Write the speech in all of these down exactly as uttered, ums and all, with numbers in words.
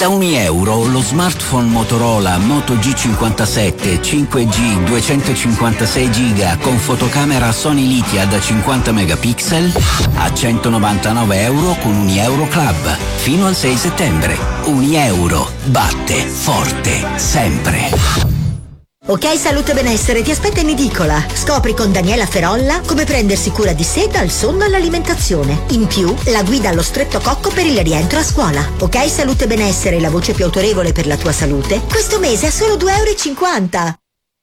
Da un euro lo smartphone Motorola Moto G cinquantasette cinque G duecentocinquantasei giga con fotocamera Sony Lithia da cinquanta megapixel a centonovantanove euro con Unieuro Club fino al sei settembre. Unieuro batte forte sempre. Ok Salute Benessere ti aspetta in edicola. Scopri con Daniela Ferolla come prendersi cura di sé dal sonno all'alimentazione. In più, la guida allo streptococco per il rientro a scuola. Ok Salute Benessere, la voce più autorevole per la tua salute, questo mese a solo due euro e cinquanta.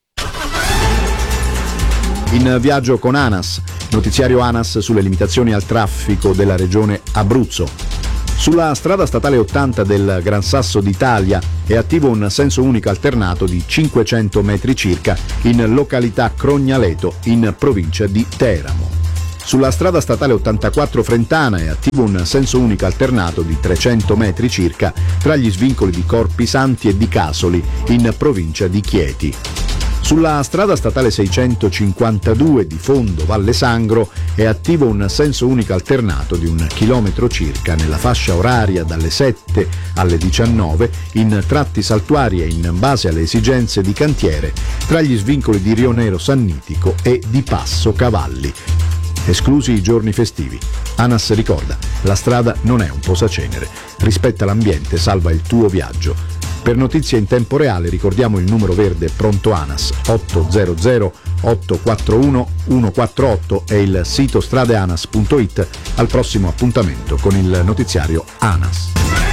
In viaggio con ANAS, notiziario ANAS sulle limitazioni al traffico della regione Abruzzo. Sulla strada statale ottanta del Gran Sasso d'Italia è attivo un senso unico alternato di cinquecento metri circa in località Crognaleto in provincia di Teramo. Sulla strada statale ottantaquattro Frentana è attivo un senso unico alternato di trecento metri circa tra gli svincoli di Corpi Santi e di Casoli in provincia di Chieti. Sulla strada statale seicentocinquantadue di Fondo Valle Sangro è attivo un senso unico alternato di un chilometro circa nella fascia oraria dalle sette alle diciannove in tratti saltuari e in base alle esigenze di cantiere tra gli svincoli di Rionero Sannitico e di Passo Cavalli, esclusi i giorni festivi. ANAS ricorda, la strada non è un posacenere, rispetta l'ambiente, salva il tuo viaggio. Per notizie in tempo reale ricordiamo il numero verde pronto ANAS ottocento ottocentoquarantuno centoquarantotto e il sito stradeanas punto it. Al prossimo appuntamento con il notiziario ANAS.